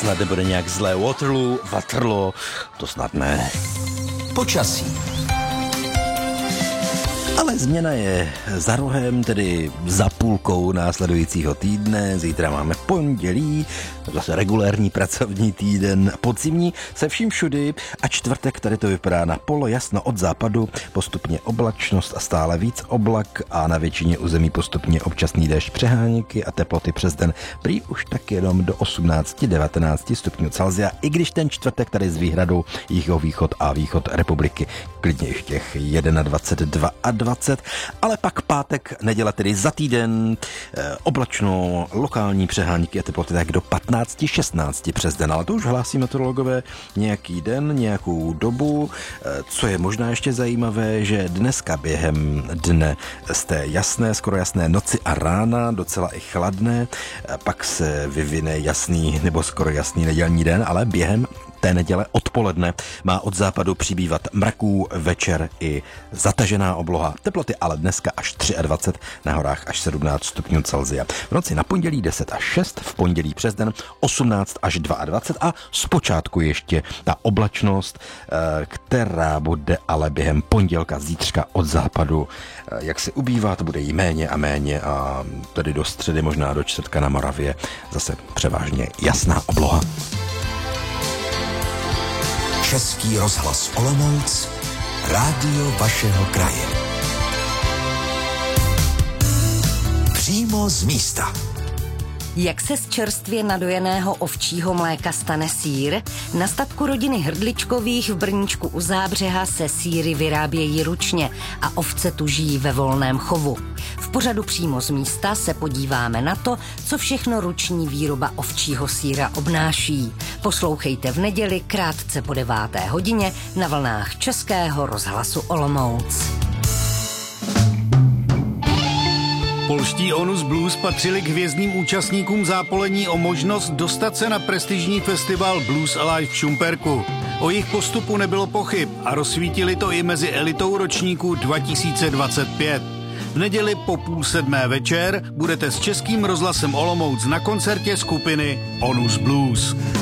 snad nebude nějak zlé. Waterloo, to snad ne. Počasí. Ale změna je za rohem, tedy za půlkou následujícího týdne. Zítra máme pondělí, zase regulérní pracovní týden, podzimní se vším všudy a čtvrtek tady to vypadá na polojasno od západu, postupně oblačnost a stále víc oblak a na většině území postupně občasný déšť, přeháníky a teploty přes den prý už tak jenom do 18-19 stupňů Celsia, i když ten čtvrtek tady s výhradou jihovýchod a východ republiky klidně ještě těch 21, 22, ale pak pátek, neděle, tedy za týden, oblačno, lokální přeháníky a teploty tak do 15-16 přes den, ale to už hlásí meteorologové nějaký den, nějakou dobu. Co je možná ještě zajímavé, že dneska během dne z té jasné, skoro jasné noci a rána, docela i chladné, pak se vyvine jasný nebo skoro jasný nedělní den, ale během té neděle odpoledne má od západu přibývat mraků, večer i zatažená obloha. Teploty ale dneska až 23, na horách až 17 stupňů Celsia. V noci na pondělí 10 až 6, v pondělí přes den 18 až 22 a zpočátku ještě ta oblačnost, která bude ale během pondělka zítřka od západu, jak se ubývá, to bude jí méně a méně a tedy do středy, možná do čtvrtka na Moravě zase převážně jasná obloha. Český rozhlas Olomouc, rádio vašeho kraje. Přímo z místa. Jak se z čerstvě nadojeného ovčího mléka stane sýr? Na statku rodiny Hrdličkových v Brníčku u Zábřeha se sýry vyrábějí ručně a ovce tu žijí ve volném chovu. V pořadu Přímo z místa se podíváme na to, co všechno ruční výroba ovčího sýra obnáší. Poslouchejte v neděli krátce po 9. hodině na vlnách Českého rozhlasu Olomouc. Polští Onus Blues patřili k hvězdným účastníkům zápolení o možnost dostat se na prestižní festival Blues Alive v Šumperku. O jejich postupu nebylo pochyb a rozsvítili to i mezi elitou ročníků 2025. V neděli po 6:30 večer budete s Českým rozhlasem Olomouc na koncertě skupiny Onus Blues.